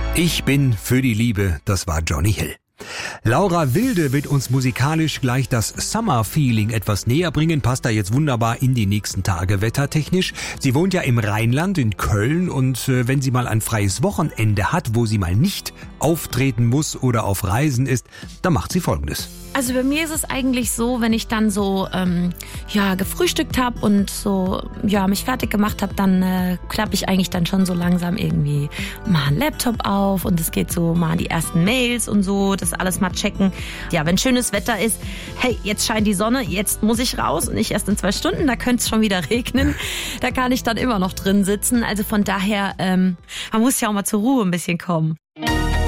Ich bin für die Liebe, das war Johnny Hill. Laura Wilde wird uns musikalisch gleich das Summer-Feeling etwas näher bringen, passt da jetzt wunderbar in die nächsten Tage wettertechnisch. Sie wohnt ja im Rheinland in Köln und wenn sie mal ein freies Wochenende hat, wo sie mal nicht auftreten muss oder auf Reisen ist, dann macht sie Folgendes. Also bei mir ist es eigentlich so, wenn ich dann so gefrühstückt habe und so mich fertig gemacht habe, dann klappe ich eigentlich dann schon so langsam irgendwie mal einen Laptop auf und es geht so mal die ersten Mails und so, das alles mal checken. Ja, wenn schönes Wetter ist, hey, jetzt scheint die Sonne, jetzt muss ich raus und nicht erst in 2 Stunden, da könnte es schon wieder regnen. Da kann ich dann immer noch drin sitzen. Also von daher, man muss ja auch mal zur Ruhe ein bisschen kommen.